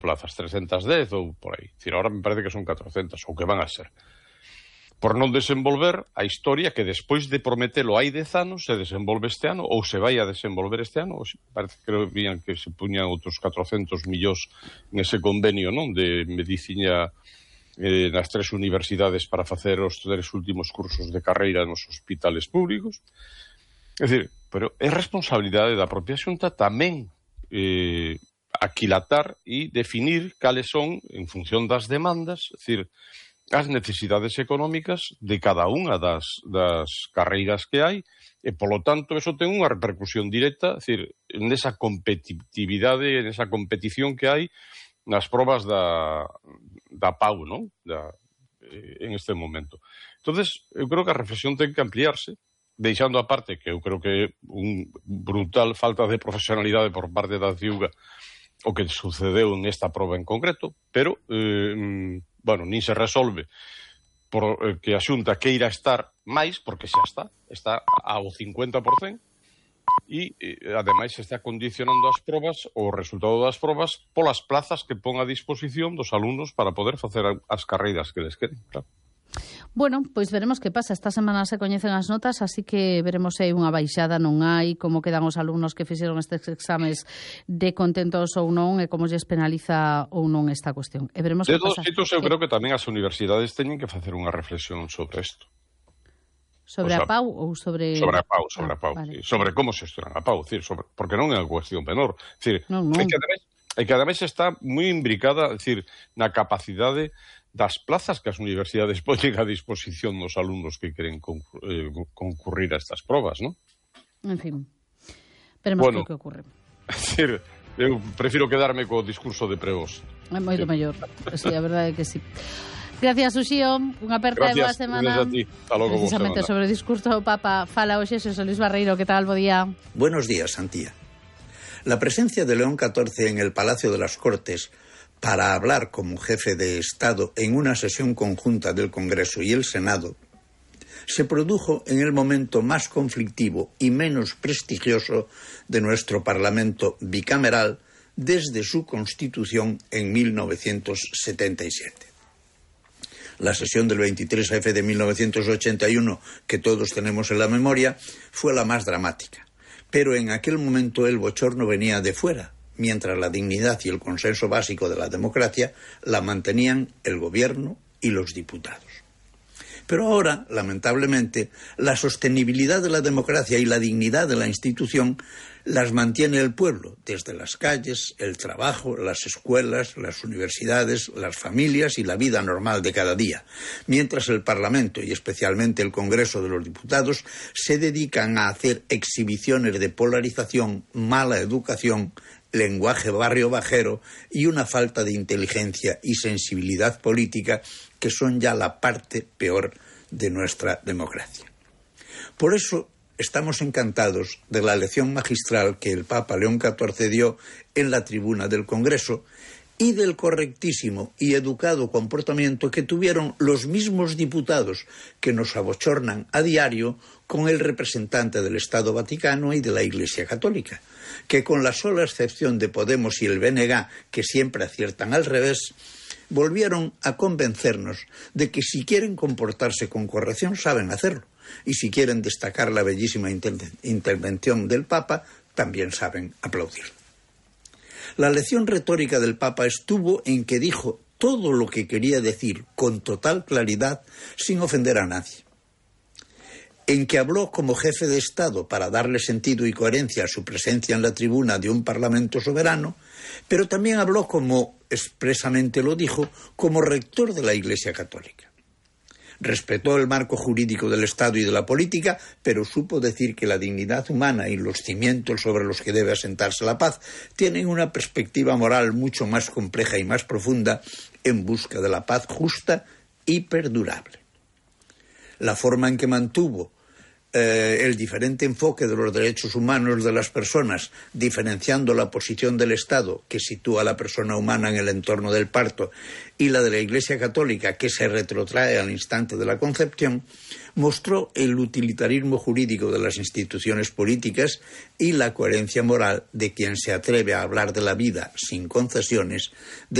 plazas, 310 ou por aí. Decir, ahora me parece que son 400, ou que van a ser. Por non desenvolver a historia que despois de prometelo hai 10 anos se desenvolve este ano, ou se vai a desenvolver este ano, ou parece que vían que se puñan outros 400 millóns nese convenio, non, de medicina nas 3 universidades para facer os 3 últimos cursos de carreira nos hospitales públicos. É dicir, pero é responsabilidade da propia Xunta tamén aquilatar e definir cales son, en función das demandas, é dicir, as necesidades económicas de cada unha das carreiras que hai, e, polo tanto, eso ten unha repercusión directa, é dicir, nesa competitividade, nesa competición que hai nas probas da PAU, non? En este momento. Entonces, eu creo que a reflexión ten que ampliarse, deixando a parte que eu creo que é un brutal falta de profesionalidade por parte da CIUGA o que sucedeu nesta proba en concreto, pero bueno, nin se resolve por que a Xunta queira estar máis, porque xa está ao 50%, e ademais se está condicionando as probas, o resultado das probas, polas plazas que pon a disposición dos alumnos para poder facer as carreiras que les queren, claro. Bueno, pois veremos que pasa. Esta semana se coñecen as notas, así que veremos se hai unha baixada, non hai, como quedan os alumnos que fixeron estes exames de contentos ou non, e como lles penaliza ou non esta cuestión. E veremos que pasa. De todos xeitos, eu creo que tamén as universidades teñen que facer unha reflexión sobre isto. Sobre a PAU ou sobre... Sobre a PAU, vale. Sobre como se estudan a PAU, porque non é unha cuestión menor. Non. É que ademais está moi imbricada, na capacidade das plazas que as universidades poñen a disposición dos alumnos que queren concurrir a estas probas, non? En fin, veremos que ocorre. Eu prefiro quedarme co discurso de Prevost. É moito mellor, sí, a verdade é que sí. Gracias, Uxío. Unha aperta e boa semana. Gracias a ti. Hasta logo, precisamente sobre o discurso do Papa fala hoxe Xosé Luis Barreiro. Que tal? Bo día. Buenos días, Antía. La presencia de León XIV en el Palacio de las Cortes para hablar como jefe de Estado en una sesión conjunta del Congreso y el Senado se produjo en el momento más conflictivo y menos prestigioso de nuestro Parlamento bicameral desde su constitución en 1977. La sesión del 23F de 1981, que todos tenemos en la memoria, fue la más dramática. Pero en aquel momento el bochorno venía de fuera, mientras la dignidad y el consenso básico de la democracia la mantenían el gobierno y los diputados. Pero ahora, lamentablemente, la sostenibilidad de la democracia y la dignidad de la institución las mantiene el pueblo, desde las calles, el trabajo, las escuelas, las universidades, las familias y la vida normal de cada día, mientras el Parlamento y especialmente el Congreso de los Diputados se dedican a hacer exhibiciones de polarización, mala educación, lenguaje barrio bajero y una falta de inteligencia y sensibilidad política que son ya la parte peor de nuestra democracia. Por eso estamos encantados de la lección magistral que el Papa León XIV dio en la tribuna del Congreso y del correctísimo y educado comportamiento que tuvieron los mismos diputados que nos abochornan a diario con el representante del Estado Vaticano y de la Iglesia Católica, que con la sola excepción de Podemos y el BNG, que siempre aciertan al revés, volvieron a convencernos de que si quieren comportarse con corrección saben hacerlo, y si quieren destacar la bellísima intervención del Papa, también saben aplaudir. La lección retórica del Papa estuvo en que dijo todo lo que quería decir con total claridad sin ofender a nadie. En que habló como jefe de Estado para darle sentido y coherencia a su presencia en la tribuna de un Parlamento soberano, pero también habló, como expresamente lo dijo, como rector de la Iglesia Católica. Respetó el marco jurídico del Estado y de la política, pero supo decir que la dignidad humana y los cimientos sobre los que debe asentarse la paz tienen una perspectiva moral mucho más compleja y más profunda en busca de la paz justa y perdurable. La forma en que mantuvo el diferente enfoque de los derechos humanos de las personas, diferenciando la posición del Estado, que sitúa a la persona humana en el entorno del parto, y la de la Iglesia Católica, que se retrotrae al instante de la concepción, mostró el utilitarismo jurídico de las instituciones políticas y la coherencia moral de quien se atreve a hablar de la vida sin concesiones,